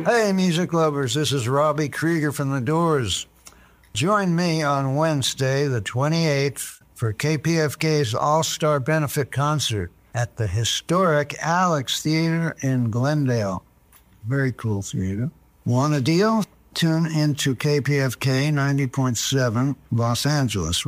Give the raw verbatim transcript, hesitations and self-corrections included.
Hey, music lovers, this is Robbie Krieger from The Doors. Join me on Wednesday, the twenty-eighth, for K P F K's All-Star Benefit Concert at the historic Alex Theater in Glendale. Very cool theater. Want a deal? Tune into K P F K ninety point seven Los Angeles.